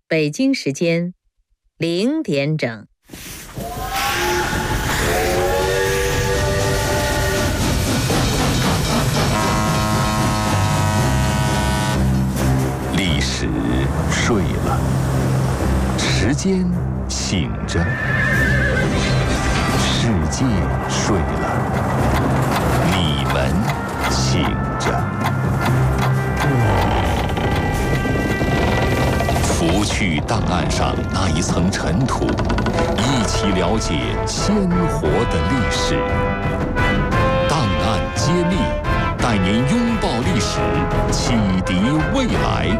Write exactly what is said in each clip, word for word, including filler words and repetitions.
北京时间零点整。 历史睡了，时间醒着，世界睡了，你们醒着。拂去档案上那一层尘土，一起了解鲜活的历史。档案揭秘，带您拥抱历史，启迪未来。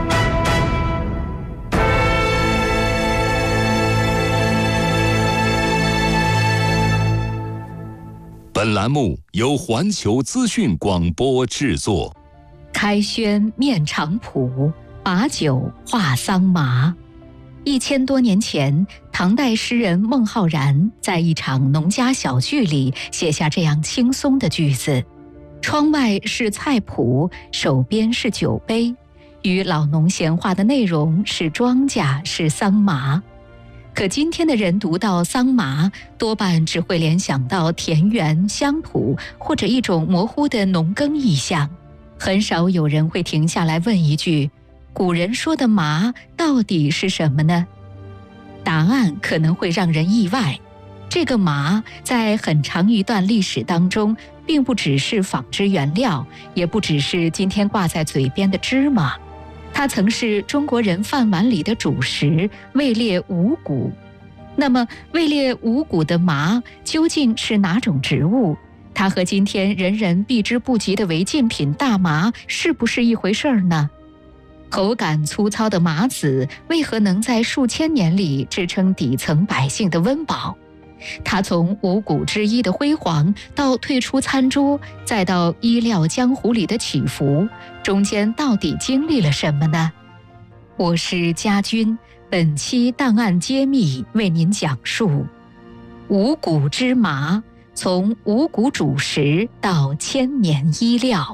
本栏目由环球资讯广播制作。 开轩面场圃，把酒话桑麻。一千多年前，唐代诗人孟浩然在一场农家小聚里写下这样轻松的句子：窗外是菜圃，手边是酒杯，与老农闲话的内容是庄稼，是桑麻。可今天的人读到桑麻，多半只会联想到田园乡土，或者一种模糊的农耕意象。很少有人会停下来问一句，古人说的麻到底是什么呢？答案可能会让人意外。这个麻在很长一段历史当中，并不只是纺织原料，也不只是今天挂在嘴边的芝麻，它曾是中国人饭碗里的主食，位列五谷。那么位列五谷的麻究竟是哪种植物？它和今天人人避之不及的违禁品大麻是不是一回事儿呢？口感粗糙的麻籽为何能在数千年里支撑底层百姓的温饱？它从五谷之一的辉煌到退出餐桌，再到衣料江湖里的起伏，中间到底经历了什么呢？我是家军，本期档案揭秘为您讲述五谷之麻，从五谷主食到千年衣料。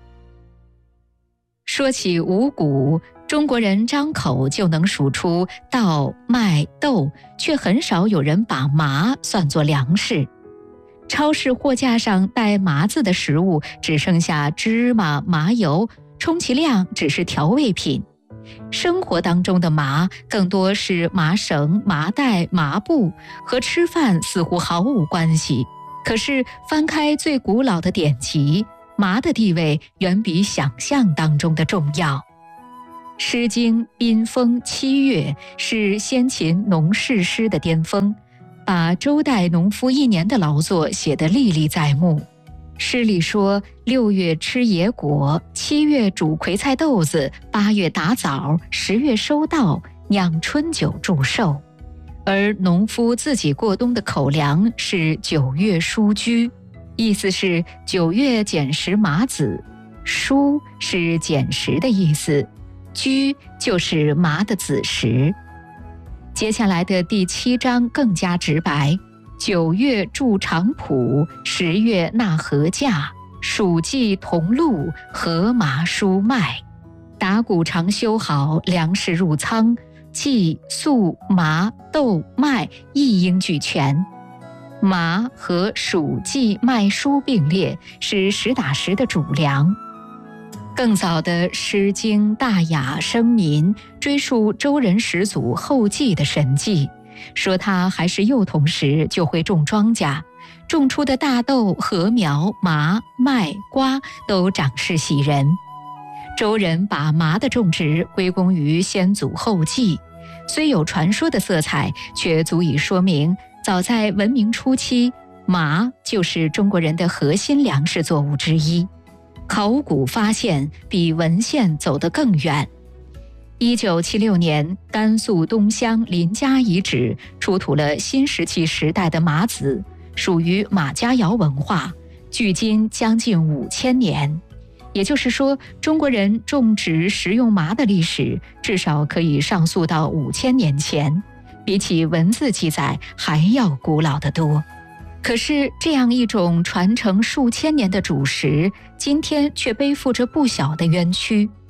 说起五谷，中国人张口就能数出稻、麦、豆，却很少有人把麻算作粮食。超市货架上带麻字的食物只剩下芝麻、麻油，充其量只是调味品。生活当中的麻更多是麻绳、麻袋、麻布，和吃饭似乎毫无关系。可是翻开最古老的典籍，麻的地位远比想象当中的重要。《诗经·宾风·七月》是先秦农事诗的巅峰，把周代农夫一年的劳作写得历历在目。诗里说，六月吃野果，七月煮葵菜豆子，八月打枣，十月收稻，酿春酒祝寿。而农夫自己过冬的口粮是九月蔬稷，意思是九月捡拾麻籽，蔬是捡拾的意思，稷就是麻的子实。接下来的第七章更加直白，九月筑场圃，十月纳禾稼，黍稷同露，禾麻蔬麦。打谷常修好，粮食入仓，稷、粟、麻、豆、麦一应俱全。麻和黍、稷、麦、蔬并列，是实打实的主粮。更早的《诗经》《大雅》《生民》追溯周人始祖后稷的神迹，说他还是幼童时就会种庄稼，种出的大豆、禾苗、麻、麦、瓜都长势喜人。周人把麻的种植归功于先祖后稷，虽有传说的色彩，却足以说明早在文明初期，麻就是中国人的核心粮食作物之一。考古发现比文献走得更远。一九七六年，甘肃东乡临嘉遗址出土了新石器时代的麻籽，属于马家窑文化，距今将近五千年。也就是说，中国人种植食用麻的历史至少可以上溯到五千年前，比起文字记载还要古老得多。可是这样一种传承数千年的主食，今天却背负着不小的冤屈。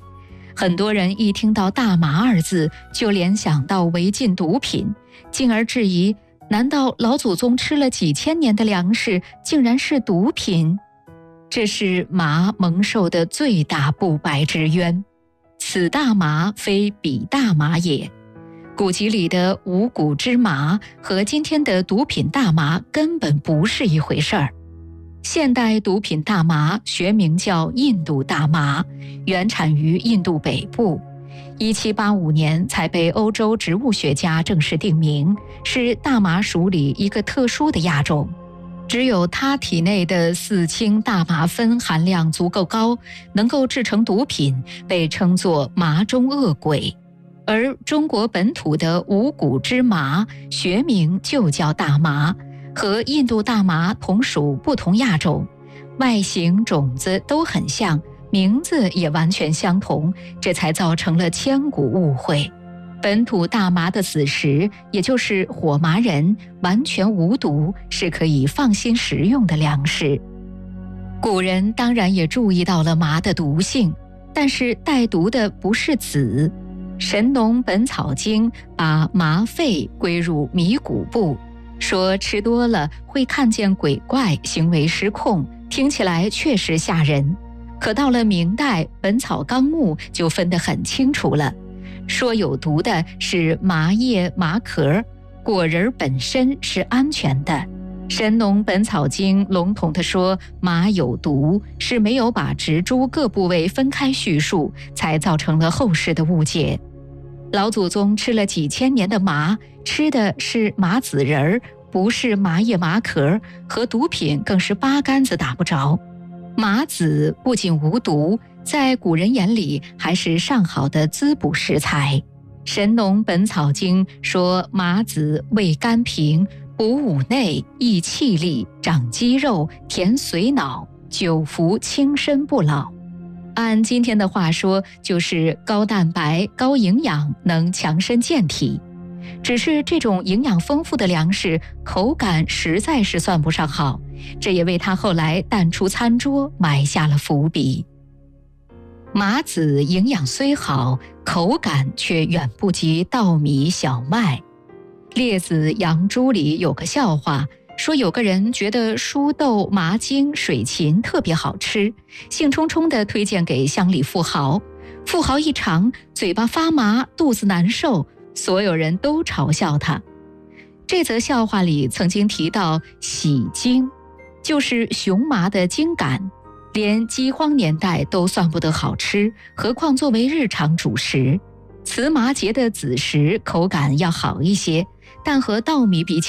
很多人一听到大麻二字，就联想到违禁毒品，进而质疑，难道老祖宗吃了几千年的粮食，竟然是毒品？这是麻蒙受的最大不白之冤。此大麻非彼大麻也。古籍里的五谷之麻和今天的毒品大麻根本不是一回事儿。现代毒品大麻学名叫印度大麻，原产于印度北部，一七八五年才被欧洲植物学家正式定名，是大麻属里一个特殊的亚种。只有它体内的四氢大麻酚含量足够高，能够制成毒品，被称作麻中恶鬼。而中国本土的五谷之麻学名就叫大麻，和印度大麻同属不同亚种，外形种子都很像，名字也完全相同，这才造成了千古误会。本土大麻的子实，也就是火麻仁，完全无毒，是可以放心食用的粮食。古人当然也注意到了麻的毒性，但是带毒的不是籽。《神农本草经》把麻肺归入迷谷部，说吃多了会看见鬼怪，行为失控，听起来确实吓人。可到了明代，《本草纲目》就分得很清楚了，说有毒的是麻叶、麻壳，果仁本身是安全的。《神农本草经》笼统地说麻有毒，是没有把植株各部位分开叙述，才造成了后世的误解。老祖宗吃了几千年的麻，吃的是麻籽仁儿，不是麻叶麻壳，和毒品更是八竿子打不着。麻籽不仅无毒，在古人眼里还是上好的滋补食材。《神农本草经》说麻籽味甘平，补五内，益气力，长肌肉，填髓脑，久服轻身不老。按今天的话说，就是高蛋白、高营养，能强身健体。只是这种营养丰富的粮食，口感实在是算不上好，这也为他后来淡出餐桌埋下了伏笔。麻籽营养虽好，口感却远不及稻米、小麦。列子杨朱里有个笑话，说有个人觉得蔬豆、麻精、水芹特别好吃，兴冲冲地推荐给乡里富豪。富豪一尝，嘴巴发麻，肚子难受，所有人都嘲笑他。这则笑话里曾经提到喜精，就是熊麻的茎秆，连饥荒年代都算不得好吃，何况作为日常主食。糍麻节的子实口感要好一些，但和稻米比起